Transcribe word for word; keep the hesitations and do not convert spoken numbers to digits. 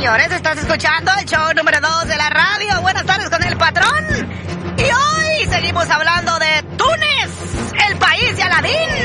señores, estás escuchando el show número dos de la radio. Buenas tardes con el patrón. Y hoy seguimos hablando de Túnez, el país de Aladín.